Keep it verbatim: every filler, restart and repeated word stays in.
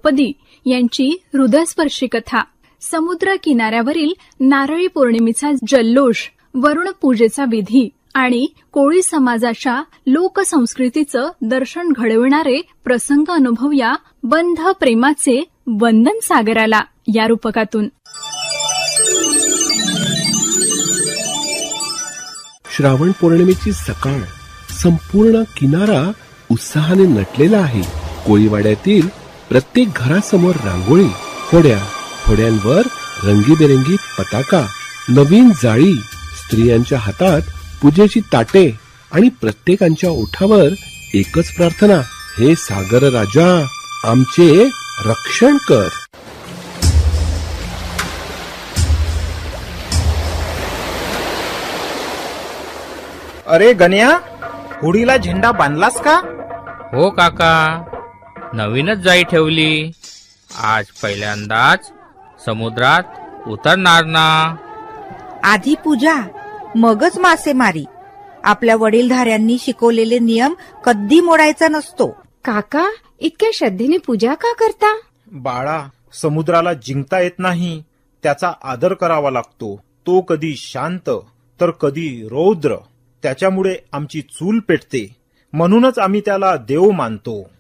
द्रौपदी यांची हृदयस्पर्शी कथा, समुद्र किनाऱ्यावरील नारळी पौर्णिमेचा जल्लोष, वरुण पूजेचा विधी आणि कोळी समाजाच्या लोकसंस्कृतीचं दर्शन घडविणारे प्रसंग अनुभवूया बंध प्रेमाचे वंदन सागराला या रूपकातून. श्रावण पौर्णिमेची सकाळ. संपूर्ण किनारा उत्साहाने नटलेला आहे. कोळीवाड्यातील प्रत्येक घरासमोर रांगोळी, होड्या, होड्यांवर रंगीबेरंगी पताका, नवीन जाळी, स्त्रियांच्या हातात पूजेची ताटे आणि प्रत्येकांच्या ओठावर एकच प्रार्थना, हे सागर राजा आमचे रक्षण कर. अरे गण्या, होडीला झेंडा बांधलास का? हो काका, नवीनच जाळी ठेवली. आज पहिल्यांदाच समुद्रात उतरणार ना. आधी पूजा मगच मासेमारी. आपल्या वडीलधाऱ्यांनी शिकवलेले नियम कधी मोडायचा नसतो. काका, इतक्या श्रद्धेने पूजा का करता? बाळा, समुद्राला जिंकता येत नाही, त्याचा आदर करावा लागतो. तो कधी शांत तर कधी रौद्र. त्याच्यामुळे आमची चूल पेटते, म्हणूनच आम्ही त्याला देव मानतो.